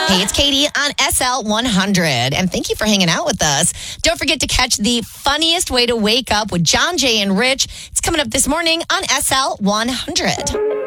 Hey, it's Katie on SL 100, and thank you for hanging out with us. Don't forget to catch the funniest way to wake up with John, Jay, and Rich. It's coming up this morning on SL 100.